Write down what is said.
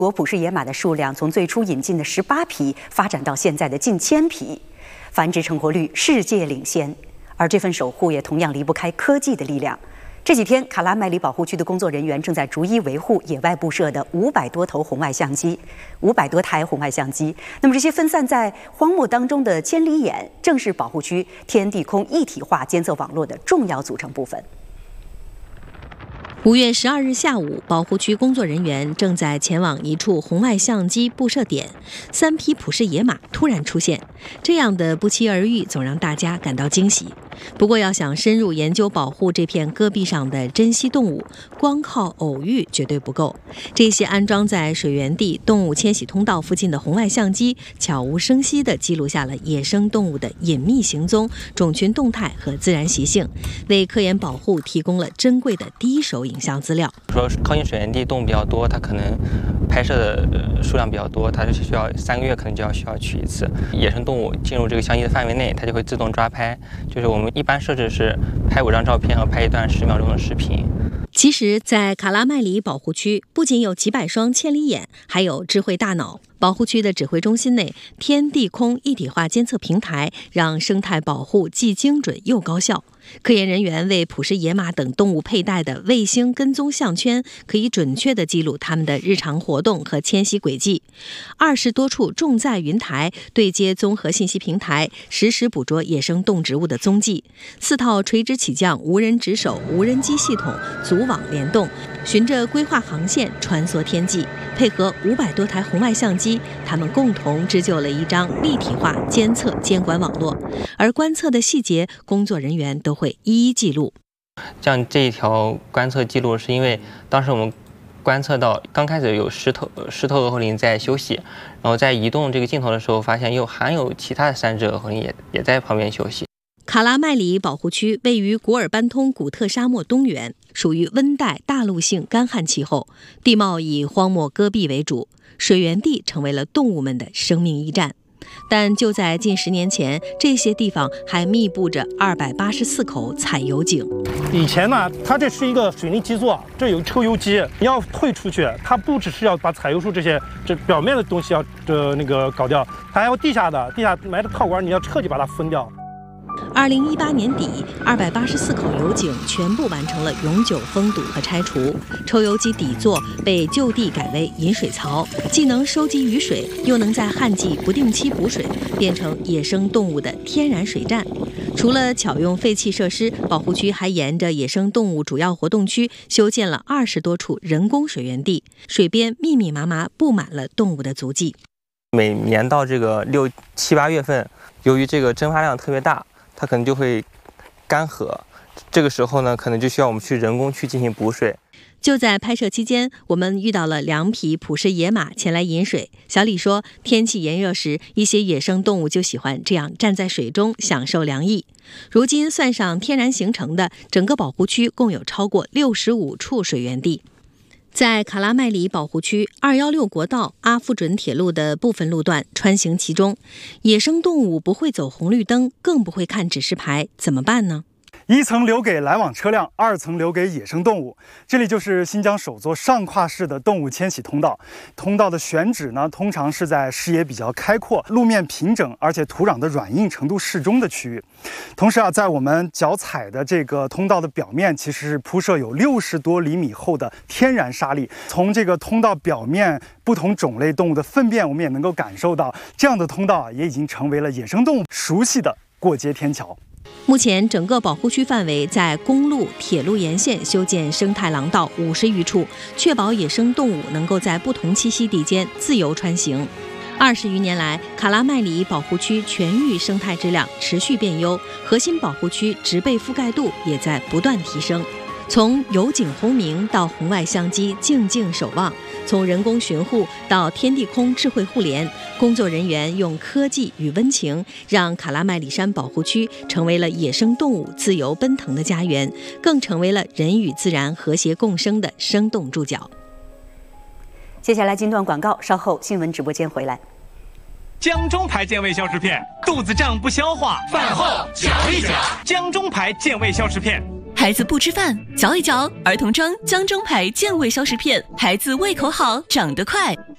国普氏野马的数量从最初引进的18匹发展到现在的近1000匹，繁殖成活率世界领先。而这份守护也同样离不开科技的力量。这几天，卡拉麦里保护区的工作人员正在逐一维护野外布设的500多台红外相机。那么这些分散在荒漠当中的千里眼，正是保护区天地空一体化监测网络的重要组成部分。 5月12日下午，保护区工作人员正在前往一处红外相机布设点，3匹普氏野马突然出现，这样的不期而遇总让大家感到惊喜。不过，要想深入研究保护这片戈壁上的珍稀动物，光靠偶遇绝对不够。这些安装在水源地、动物迁徙通道附近的红外相机，悄无声息地记录下了野生动物的隐秘行踪、种群动态和自然习性，为科研保护提供了珍贵的第一手影像资料。 说靠近水源地动物比较多，它可能拍摄的数量比较多，它是需要3个月可能就需要取一次。野生动物进入这个相机的范围内，它就会自动抓拍。就是我们一般设置是拍5张照片和拍一段10秒钟的视频。 其实，在卡拉麦里保护区，不仅有几百双千里眼，还有智慧大脑。保护区的指挥中心内，天地空一体化监测平台让生态保护既精准又高效。科研人员为普氏野马等动物佩戴的卫星跟踪项圈，可以准确地记录它们的日常活动和迁徙轨迹。20多处重载云台对接综合信息平台，实时捕捉野生动植物的踪迹。4套垂直起降无人值守无人机系统组网联动，循着规划航线穿梭天际，配合500多台红外相机，它们共同织就了一张立体化监测监管网络。而观测的细节，工作人员都会一一记录。 像这一条观测记录，是因为当时我们观测到刚开始有10头鹅鹄羚在休息，然后在移动这个镜头的时候，发现还有其他的3只鹅鹄羚也在旁边休息。 卡拉麦里保护区位于古尔班通古特沙漠东缘，属于温带大陆性干旱气候，地貌以荒漠戈壁为主，水源地成为了动物们的生命驿站。但就在近10年前，这些地方还密布着284口采油井。 以前呢，它这是一个水泥基座，这有抽油机，你要退出去，它不只是要把采油树这表面的东西要搞掉，它还有地下埋的套管，你要彻底把它分掉。 2018年底，284口油井全部完成了永久封堵和拆除，抽油机底座被就地改为饮水槽，既能收集雨水，又能在旱季不定期补水，变成野生动物的天然水站。除了巧用废弃设施，保护区还沿着野生动物主要活动区修建了20多处人工水源地，水边密密麻麻布满了动物的足迹。 每年到这个6、7、8月份，由于这个蒸发量特别大，它可能就会干涸，这个时候呢，可能就需要我们去人工去进行补水。 就在拍摄期间，我们遇到了2匹普氏野马前来饮水。小李说，天气炎热时，一些野生动物就喜欢这样站在水中享受凉意。如今算上天然形成的，整个保护区共有超过65处水源地。在卡拉麦里保护区216国道阿夫准铁路的部分路段穿行其中，野生动物不会走红绿灯，更不会看指示牌，怎么办呢 ？1层留给来往车辆，2层留给野生动物。这里就是新疆首座上跨式的动物迁徙通道。通道的选址呢，通常是在视野比较开阔、路面平整，而且土壤的软硬程度适中的区域。同时啊，在我们脚踩的这个通道的表面，其实是铺设有60多厘米厚的天然沙砾。从这个通道表面不同种类动物的粪便，我们也能够感受到，这样的通道啊，也已经成为了野生动物熟悉的过街天桥。 目前，整个保护区范围在公路、铁路沿线修建生态廊道50余处，确保野生动物能够在不同栖息地间自由穿行。20余年来，卡拉麦里保护区全域生态质量持续变优，核心保护区植被覆盖度也在不断提升。从油井轰鸣到红外相机静静守望，从人工巡护到天地空智慧互联，工作人员用科技与温情，让卡拉麦里山保护区成为了野生动物自由奔腾的家园，更成为了人与自然和谐共生的生动注脚。 接下来进段广告，稍后新闻直播间回来。 江中牌健胃消食片，肚子胀不消化，饭后嚼一嚼。江中牌健胃消食片。 孩子不吃饭，嚼一嚼儿童装江中牌健胃消食片，孩子胃口好，长得快。